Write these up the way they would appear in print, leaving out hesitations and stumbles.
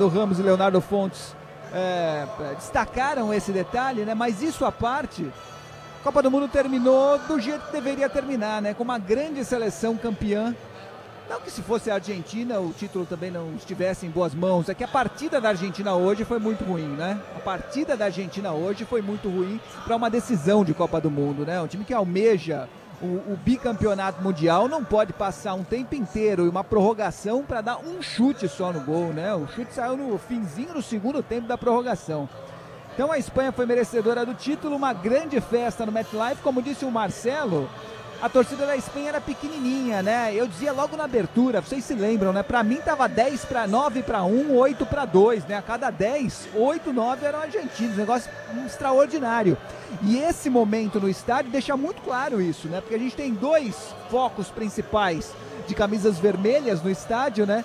Bernardo Ramos e Leonardo Fontes destacaram esse detalhe, né? Mas isso à parte, a Copa do Mundo terminou do jeito que deveria terminar, né? Com uma grande seleção campeã. Não que se fosse a Argentina o título também não estivesse em boas mãos, é que a partida da Argentina hoje foi muito ruim, né? A partida da Argentina hoje foi muito ruim para uma decisão de Copa do Mundo, né? Um time que almeja o bicampeonato mundial não pode passar um tempo inteiro e uma prorrogação para dar um chute só no gol, né? O chute saiu no finzinho do segundo tempo da prorrogação. Então a Espanha foi merecedora do título, uma grande festa no MetLife, como disse o Marcelo. A torcida da Espanha era pequenininha, né? Eu dizia logo na abertura, vocês se lembram, né? Pra mim tava 9-1, 8-2, né? A cada 10, 8, 9 eram argentinos, negócio extraordinário. E esse momento no estádio deixa muito claro isso, né? Porque a gente tem dois focos principais de camisas vermelhas no estádio, né?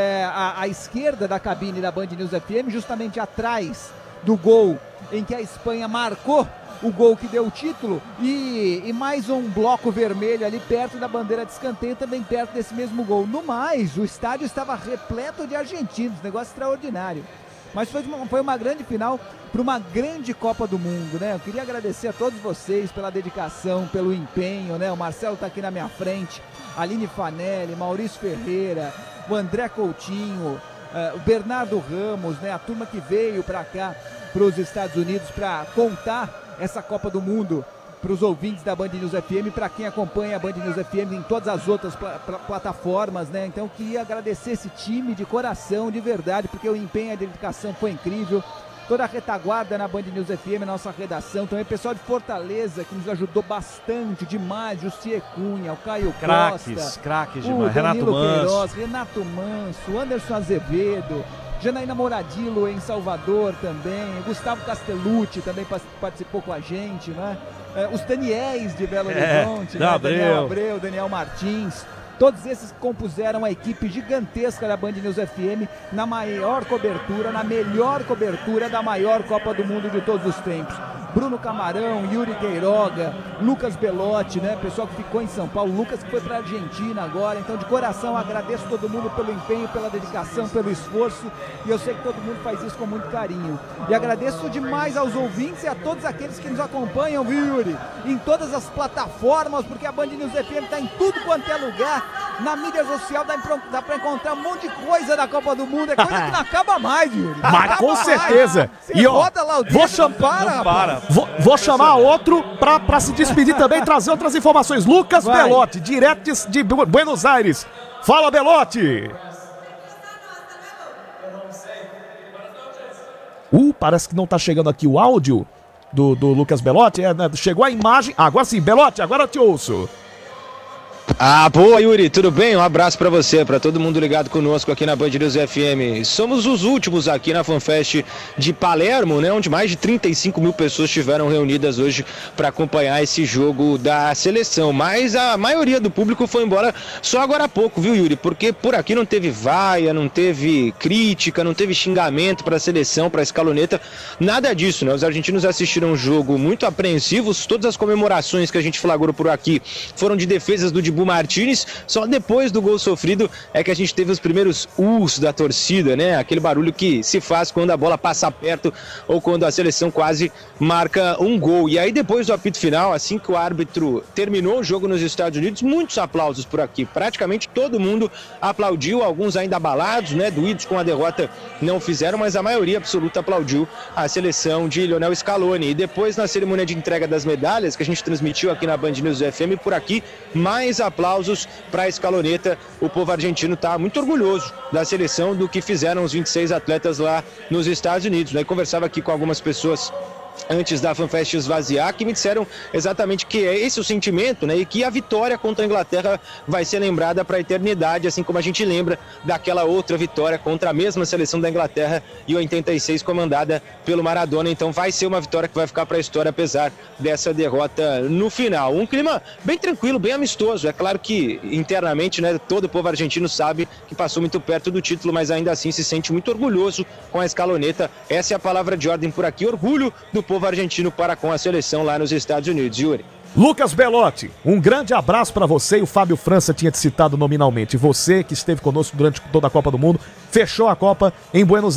À esquerda da cabine da Band News FM, justamente atrás do gol em que a Espanha marcou o gol que deu o título, e mais um bloco vermelho ali perto da bandeira de escanteio, também perto desse mesmo gol. No mais, o estádio estava repleto de argentinos, negócio extraordinário. Mas foi uma grande final para uma grande Copa do Mundo, né? Eu queria agradecer a todos vocês pela dedicação, pelo empenho, né? O Marcelo está aqui na minha frente, Aline Fanelli, Maurício Ferreira, o André Coutinho, o Bernardo Ramos, né? A turma que veio para cá, para os Estados Unidos, para contar essa Copa do Mundo para os ouvintes da Band News FM, para quem acompanha a Band News FM em todas as outras plataformas, né? Então eu queria agradecer esse time de coração, de verdade, porque o empenho e a dedicação foi incrível. Toda a retaguarda na Band News FM, nossa redação, também o pessoal de Fortaleza que nos ajudou bastante, demais, Jussier Cunha, o Caio Costa, craques demais, Renato Queiroz, Renato Manso, Anderson Azevedo, Janaína Moradillo em Salvador também, Gustavo Castellucci também participou com a gente, né? Os Daniéis de Belo Horizonte, né? Daniel Abreu, Daniel Martins, todos esses compuseram a equipe gigantesca da Band News FM na maior cobertura, na melhor cobertura da maior Copa do Mundo de todos os tempos. Bruno Camarão, Yuri Queiroga, Lucas Belotti, né? Pessoal que ficou em São Paulo, Lucas que foi para a Argentina agora. Então, de coração, agradeço todo mundo pelo empenho, pela dedicação, pelo esforço. E eu sei que todo mundo faz isso com muito carinho. E agradeço demais aos ouvintes e a todos aqueles que nos acompanham, viu, Yuri? Em todas as plataformas, porque a Band News FM está em tudo quanto é lugar. Na mídia social dá para encontrar um monte de coisa da Copa do Mundo. É coisa que não acaba mais, Yuri. Mas com certeza. E ó, roda lá o dedo, não para. Vou chamar outro pra se despedir também, trazer outras informações. Lucas Belotti, direto de Buenos Aires. Fala, Belotti! Parece que não tá chegando aqui o áudio do Lucas Belotti. Chegou a imagem. Agora sim, Belotti, agora eu te ouço. Boa, Yuri, tudo bem? Um abraço pra você, pra todo mundo ligado conosco aqui na Band News FM. Somos os últimos aqui na FanFest de Palermo, né, onde mais de 35 mil pessoas estiveram reunidas hoje para acompanhar esse jogo da seleção. Mas a maioria do público foi embora só agora há pouco, viu, Yuri? Porque por aqui não teve vaia, não teve crítica, não teve xingamento para a seleção, para a escaloneta, nada disso, né? Os argentinos assistiram um jogo muito apreensivos, todas as comemorações que a gente flagrou por aqui foram de defesas do Dibu Martínez. Só depois do gol sofrido é que a gente teve os primeiros da torcida, né? Aquele barulho que se faz quando a bola passa perto ou quando a seleção quase marca um gol. E aí depois do apito final, assim que o árbitro terminou o jogo nos Estados Unidos, muitos aplausos por aqui. Praticamente todo mundo aplaudiu, alguns ainda abalados, né? Doídos com a derrota não fizeram, mas a maioria absoluta aplaudiu a seleção de Lionel Scaloni. E depois, na cerimônia de entrega das medalhas, que a gente transmitiu aqui na Band News FM, por aqui, mais aplausos para a escaloneta. O povo argentino está muito orgulhoso da seleção, do que fizeram os 26 atletas lá nos Estados Unidos, né? Conversava aqui com algumas pessoas antes da FanFest esvaziar, que me disseram exatamente que é esse o sentimento, né? E que a vitória contra a Inglaterra vai ser lembrada para a eternidade, assim como a gente lembra daquela outra vitória contra a mesma seleção da Inglaterra em 86, comandada pelo Maradona. Então vai ser uma vitória que vai ficar para a história, apesar dessa derrota no final. Um clima bem tranquilo, bem amistoso. É claro que internamente, né, todo o povo argentino sabe que passou muito perto do título, mas ainda assim se sente muito orgulhoso com a escaloneta. Essa é a palavra de ordem por aqui, orgulho do povo argentino para com a seleção lá nos Estados Unidos. Yuri. Lucas Belotti, um grande abraço para você. E o Fábio França tinha te citado nominalmente. Você que esteve conosco durante toda a Copa do Mundo, fechou a Copa em Buenos Aires.